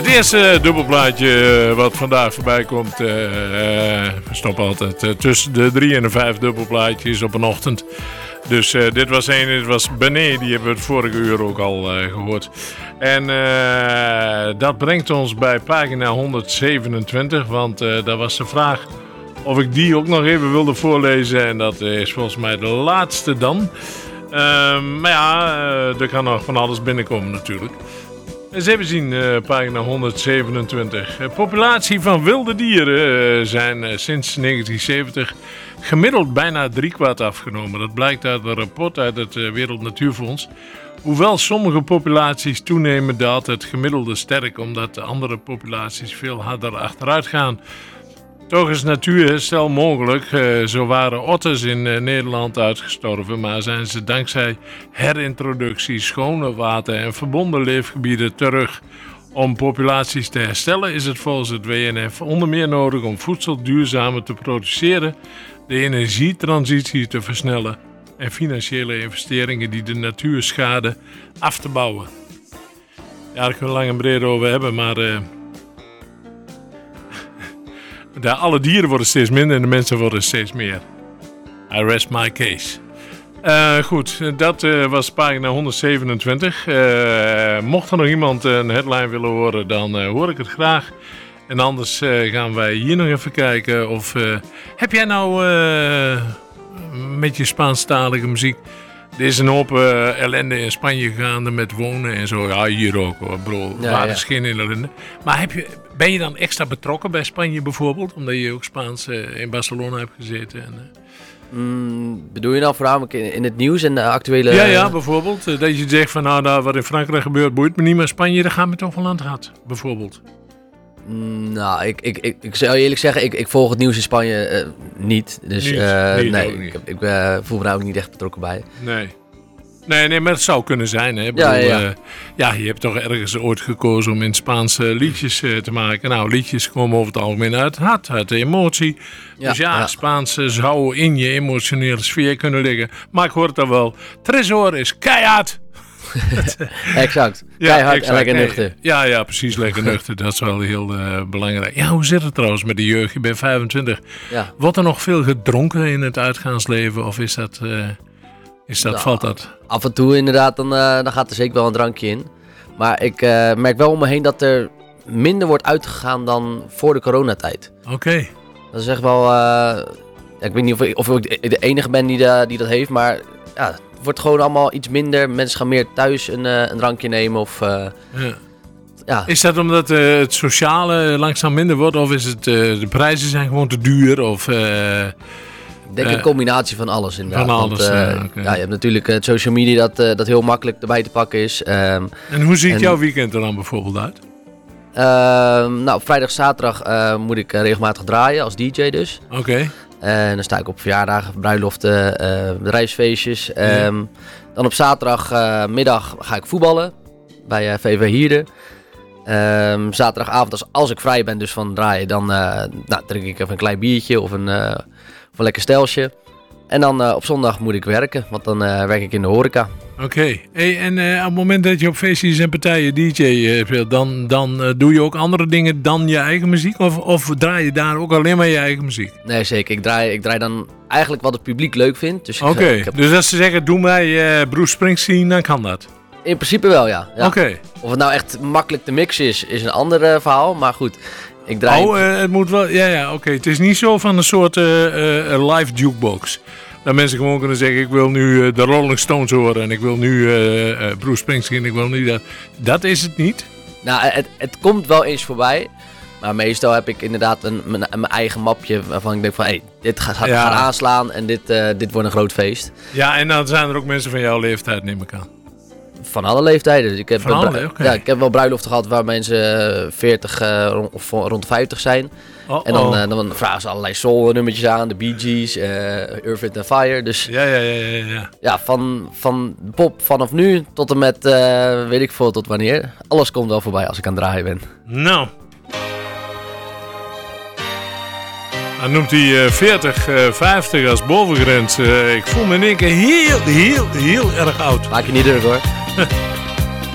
Het eerste dubbelplaatje wat vandaag voorbij komt. We stoppen altijd tussen de 3 en de 5 dubbelplaatjes op een ochtend. Dus dit was Benet, die hebben we het vorige uur ook al gehoord. En dat brengt ons bij pagina 127, want daar was de vraag of ik die ook nog even wilde voorlezen. En dat is volgens mij de laatste dan. Maar ja, er kan nog van alles binnenkomen natuurlijk. Eens even zien, pagina 127. De populatie van wilde dieren zijn sinds 1970 gemiddeld bijna 3/4 afgenomen. Dat blijkt uit een rapport uit het Wereld Natuurfonds. Hoewel sommige populaties toenemen, daalt het gemiddelde sterk, omdat de andere populaties veel harder achteruit gaan. Toch is natuurherstel mogelijk. Zo waren otters in Nederland uitgestorven, maar zijn ze dankzij herintroductie, schone water en verbonden leefgebieden terug. Om populaties te herstellen is het volgens het WNF onder meer nodig om voedsel duurzamer te produceren, de energietransitie te versnellen en financiële investeringen die de natuur schaden af te bouwen. Ja, daar kunnen we lang en breed over hebben, maar alle dieren worden steeds minder en de mensen worden steeds meer. I rest my case. Goed, dat was pagina 127. Mocht er nog iemand een headline willen horen, dan hoor ik het graag. En anders gaan wij hier nog even kijken. Of heb jij nou met je Spaanstalige muziek... Er is een hoop ellende in Spanje gaande met wonen en zo. Ja, hier ook hoor, bro. Waar is geen ellende. Maar ben je dan extra betrokken bij Spanje bijvoorbeeld? Omdat je ook Spaans in Barcelona hebt gezeten. Bedoel je nou voornamelijk in het nieuws en de actuele... Ja, bijvoorbeeld. Dat je zegt van nou, wat in Frankrijk gebeurt boeit me niet. Maar Spanje, daar gaan we toch wel aan het gaat, bijvoorbeeld. Nou, ik zou eerlijk zeggen, ik volg het nieuws in Spanje niet. Dus nee, ik voel me daar ook niet echt betrokken bij. Nee, maar het zou kunnen zijn. Hè? Ik bedoel, je hebt toch ergens ooit gekozen om in Spaans liedjes te maken. Nou, liedjes komen over het algemeen uit het hart, uit de emotie. Dus Spaans zou in je emotionele sfeer kunnen liggen. Maar ik hoor het al wel. Tresor is keihard. Exact. Keihard en lekker nuchter. Ja, precies, lekker nuchter. Dat is wel heel belangrijk. Ja, hoe zit het trouwens met de jeugd? Je bent 25. Ja. Wordt er nog veel gedronken in het uitgaansleven? Of is dat... valt dat? Af en toe inderdaad, dan gaat er zeker wel een drankje in. Maar ik merk wel om me heen dat er minder wordt uitgegaan dan voor de coronatijd. Oké. Dat is echt wel... ik weet niet of ik de enige ben die dat heeft, maar ja, het wordt gewoon allemaal iets minder. Mensen gaan meer thuis een drankje nemen of... Ja. Is dat omdat het sociale langzaam minder wordt? Of is het de prijzen zijn gewoon te duur? Of... Ik denk een combinatie van alles inderdaad. Van alles, want, je hebt natuurlijk het social media dat heel makkelijk erbij te pakken is. En hoe ziet jouw weekend er dan bijvoorbeeld uit? Nou, vrijdag, zaterdag moet ik regelmatig draaien als DJ dus. Oké. En dan sta ik op verjaardagen, bruiloften, bedrijfsfeestjes. Dan op zaterdagmiddag ga ik voetballen bij VV Hierden. Zaterdagavond, als ik vrij ben dus van draaien, dan drink ik even een klein biertje of een lekker stelsje. En dan op zondag moet ik werken, want dan werk ik in de horeca. Oké. Hey, en op het moment dat je op feestjes en partijen DJ speelt, dan doe je ook andere dingen dan je eigen muziek? Of draai je daar ook alleen maar je eigen muziek? Nee, zeker. Ik draai dan eigenlijk wat het publiek leuk vindt. Dus dus als ze zeggen, doe mij Bruce Springsteen, dan kan dat? In principe wel, ja. Oké. Of het nou echt makkelijk te mixen is een ander verhaal, maar goed. Ik draai... het moet wel... Ja, oké. Het is niet zo van een soort live jukebox. Dat mensen gewoon kunnen zeggen, ik wil nu de Rolling Stones horen en ik wil nu Bruce Springsteen, ik wil nu dat. Dat is het niet? Nou, het komt wel eens voorbij. Maar meestal heb ik inderdaad mijn eigen mapje waarvan ik denk van, dit gaat aanslaan en dit wordt een groot feest. Ja, en dan zijn er ook mensen van jouw leeftijd, neem ik aan. Van alle leeftijden. Ik heb okay. Ik heb wel bruiloften gehad waar mensen 40 of rond 50 zijn. En dan vragen ze allerlei soul nummertjes aan. De Bee Gees, Earth, Wind & Fire. Dus ja, van pop vanaf nu tot en met weet ik veel tot wanneer. Alles komt wel voorbij als ik aan het draaien ben. Nou. Dan noemt hij 40, 50 als bovengrens. Ik voel me in één keer heel erg oud. Maak je niet druk hoor.